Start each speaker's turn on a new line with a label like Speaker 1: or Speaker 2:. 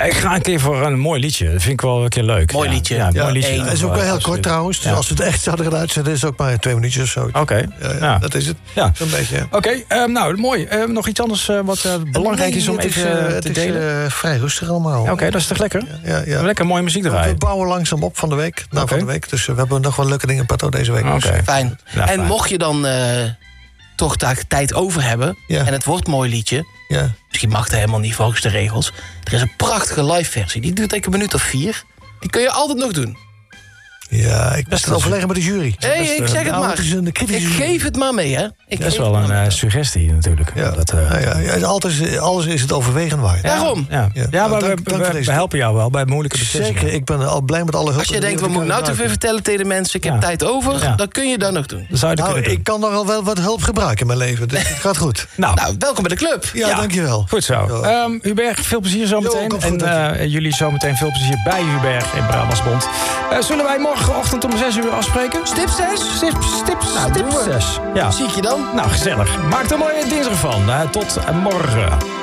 Speaker 1: Ik ga een keer voor een mooi liedje. Dat vind ik wel een keer leuk.
Speaker 2: Mooi liedje.
Speaker 1: Ja, mooi liedje.
Speaker 3: Het is ook wel heel kort trouwens. Dus als we het echt zouden gaan uitzetten, is het ook maar 2 minuutjes of zo.
Speaker 1: Oké.
Speaker 3: Ja, dat is het.
Speaker 1: Ja.
Speaker 3: Zo'n beetje.
Speaker 1: Oké, nou, mooi. Nog iets anders wat belangrijk is om even te delen?
Speaker 3: Het is vrij rustig allemaal.
Speaker 1: Oké, dat is toch lekker?
Speaker 3: Ja.
Speaker 1: Lekker mooie muziek
Speaker 3: We
Speaker 1: draaien.
Speaker 3: bouwen langzaam op van de week. Van de week. Dus we hebben nog wel leuke dingen in petto deze week.
Speaker 1: Oké.
Speaker 2: Fijn.
Speaker 1: Ja,
Speaker 2: en
Speaker 1: fijn.
Speaker 2: mocht je dan toch daar tijd over hebben...
Speaker 3: Ja.
Speaker 2: en het wordt een mooi liedje...
Speaker 3: Ja.
Speaker 2: misschien mag het helemaal niet volgens de regels... er is een prachtige live versie. Die duurt denk ik een minuut of 4. Die kun je altijd nog doen.
Speaker 3: Ja, ik best het overleggen met de jury.
Speaker 2: Hey, ik zeg het maar.
Speaker 3: Het is een kritische
Speaker 2: Ik
Speaker 3: jury.
Speaker 2: geef het maar mee, hè.
Speaker 1: Dat is wel een suggestie natuurlijk.
Speaker 3: Ja.
Speaker 1: Dat,
Speaker 3: Alles is het overwegen waard.
Speaker 2: Daarom.
Speaker 1: Ja, maar
Speaker 3: dank voor
Speaker 1: we
Speaker 3: deze
Speaker 1: helpen jou wel bij moeilijke beslissingen.
Speaker 3: Zeker, ik ben al blij met alle hulp.
Speaker 2: Als je denkt, we moeten nou toch weer vertellen tegen de mensen... ik heb tijd over,
Speaker 1: Ja.
Speaker 2: dan kun je dat nog doen.
Speaker 1: Dat zou je
Speaker 3: Nou,
Speaker 1: kunnen doen.
Speaker 3: ik kan nog wel wat hulp gebruiken in mijn leven. Dus het gaat goed.
Speaker 1: Nou,
Speaker 2: Nou, welkom bij de club.
Speaker 3: Ja, dankjewel.
Speaker 1: goed zo. Hubert, veel plezier zometeen.
Speaker 3: komt goed,
Speaker 1: En jullie zometeen veel plezier bij Hubert in Brabantsbond. Zullen wij morgenochtend om 6 uur afspreken?
Speaker 2: Stip 6.
Speaker 1: Stip 6. Ja.
Speaker 2: Zie ik je dan.
Speaker 1: Nou, gezellig. Maak er een mooie dinsdag van. Tot morgen.